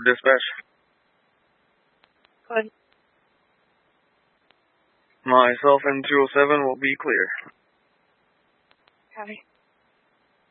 Dispatch. Good. Myself and 207 will be clear. Copy.